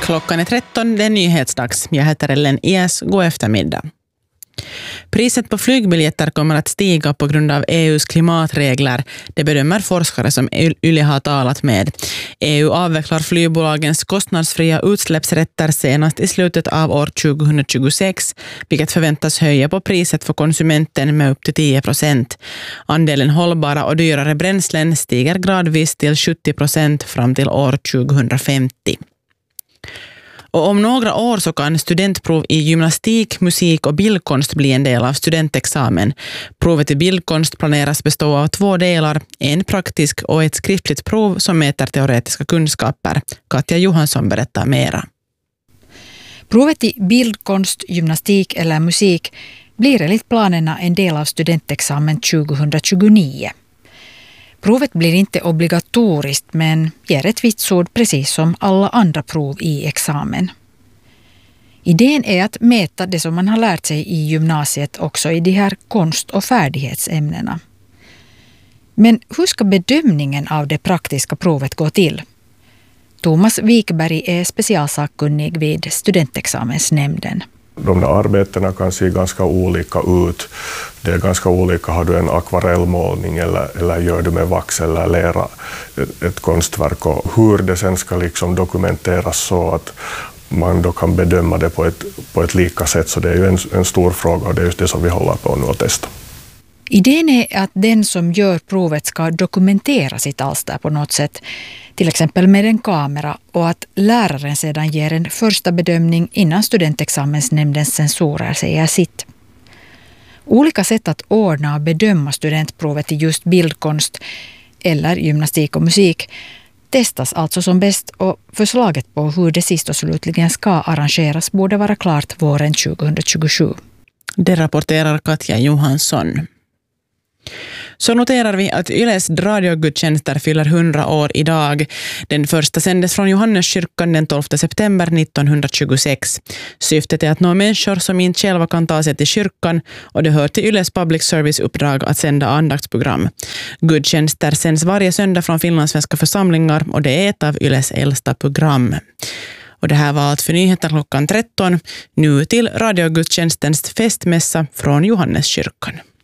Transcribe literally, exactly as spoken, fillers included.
Klockan är tretton, det är nyhetsdags. Jag heter Ellen Ias, god eftermiddag. Priset på flygbiljetter kommer att stiga på grund av E U:s klimatregler. Det bedömer forskare som Yle har talat med. E U avvecklar flygbolagens kostnadsfria utsläppsrätter senast i slutet av år tjugohundratjugosex, vilket förväntas höja på priset för konsumenten med upp till tio procent. Andelen hållbara och dyrare bränslen stiger gradvis till sjuttio procent fram till år tjugohundrafemtio. Och om några år så kan studentprov i gymnastik, musik och bildkonst bli en del av studentexamen. Provet i bildkonst planeras bestå av två delar, en praktisk och ett skriftligt prov som mäter teoretiska kunskaper. Katja Johansson berättar mera. Provet i bildkonst, gymnastik eller musik blir enligt planerna en del av studentexamen tjugohundratjugonio. Provet blir inte obligatoriskt men ger ett vitsord precis som alla andra prov i examen. Idén är att mäta det som man har lärt sig i gymnasiet också i de här konst- och färdighetsämnena. Men hur ska bedömningen av det praktiska provet gå till? Thomas Wikberg är specialsakkunnig vid studentexamensnämnden. De där arbetena kan se ganska olika ut. Det är ganska olika, har du en akvarellmålning eller, eller gör du med vax eller lera ett, ett konstverk, och hur det sen ska liksom dokumenteras så att man då kan bedöma det på ett, på ett lika sätt. Så det är ju en, en stor fråga och det är just det som vi håller på nu att testa. Idén är att den som gör provet ska dokumentera sitt alster på något sätt, till exempel med en kamera, och att läraren sedan ger en första bedömning innan studentexamensnämndens censorer säger sitt. Olika sätt att ordna och bedöma studentprovet i just bildkonst eller gymnastik och musik testas alltså som bäst, och förslaget på hur det sist och slutligen ska arrangeras borde vara klart våren tjugohundratjugosju. Det rapporterar Katja Johansson. Så noterar vi att Yles radiogudstjänster fyller hundra år idag. Den första sändes från Johanneskyrkan den tolfte september nittonhundratjugosex. Syftet är att nå människor som inte själva kan ta sig till kyrkan, och det hör till Yles public service-uppdrag att sända andaktsprogram. Gudstjänster sänds varje söndag från finlandssvenska församlingar, och det är ett av Yles äldsta program. Och det här var allt för nyheter klockan tretton. Nu till radiogudstjänstens festmässa från Johanneskyrkan.